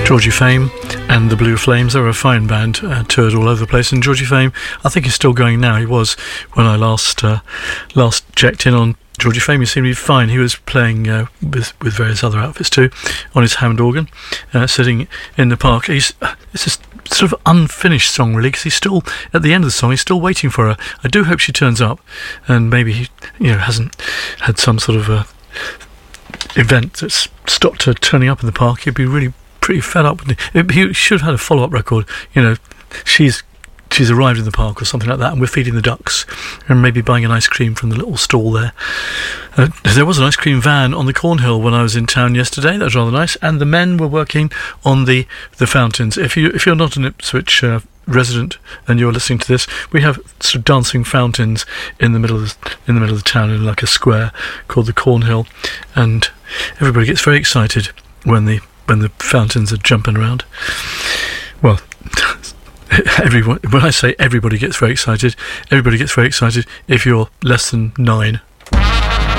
Georgie Fame and the Blue Flames. They're a fine band, toured all over the place. And Georgie Fame, I think he's still going now. He was when I last checked in on Georgie Fame. He seemed to be fine. He was playing with various other outfits too on his Hammond organ, sitting in the park. It's a sort of unfinished song really, because he's still at the end of the song. He's still waiting for her. I do hope she turns up, and maybe he hasn't had some sort of event that's stopped her turning up in the park. He'd be really pretty fed up with it. He should have had a follow-up record. She's arrived in the park or something like that, and we're feeding the ducks and maybe buying an ice cream from the little stall there. There was an ice cream van on the Cornhill when I was in town yesterday. That was rather nice. And the men were working on the fountains. If you're not an Ipswich resident and you're listening to this, we have sort of dancing fountains in the middle of the town in like a square called the Cornhill, and everybody gets very excited when the fountains are jumping around. Well, everyone. When I say everybody gets very excited if you're less than 9.